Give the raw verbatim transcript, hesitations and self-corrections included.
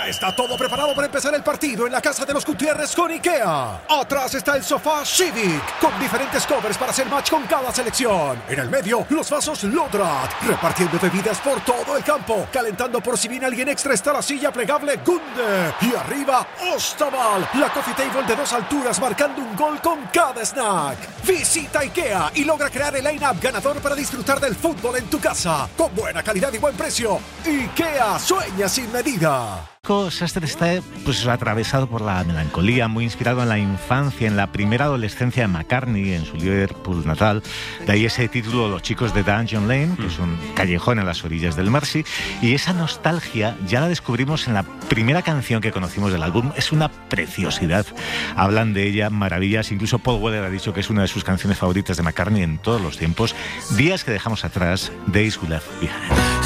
Ya está todo preparado para empezar el partido en la casa de los Gutiérrez con IKEA. Atrás está el sofá Civic, con diferentes covers para hacer match con cada selección. En el medio, los vasos Lodrat, repartiendo bebidas por todo el campo. Calentando por si viene alguien extra está la silla plegable Gunde. Y arriba, Ostaval, la coffee table de dos alturas marcando un gol con cada snack. Visita IKEA y logra crear el line-up ganador para disfrutar del fútbol en tu casa. Con buena calidad y buen precio. IKEA, sueña sin medida. Sastre está pues, atravesado por la melancolía, muy inspirado en la infancia, en la primera adolescencia de McCartney, en su Liverpool natal. De ahí ese título, Los chicos de Dungeon Lane, que es un callejón en las orillas del Mersey. Y esa nostalgia ya la descubrimos en la primera canción que conocimos del álbum. Es una preciosidad. Hablan de ella maravillas. Incluso Paul Weller ha dicho que es una de sus canciones favoritas de McCartney en todos los tiempos. Días que dejamos atrás, Days We Left Behind.